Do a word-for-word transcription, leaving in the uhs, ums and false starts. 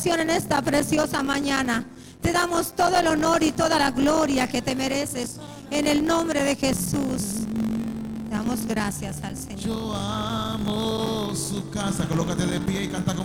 En esta preciosa mañana te damos todo el honor y toda la gloria que te mereces en el nombre de Jesús. Damos gracias al Señor. Yo amo su casa. Colócate de pie y canta con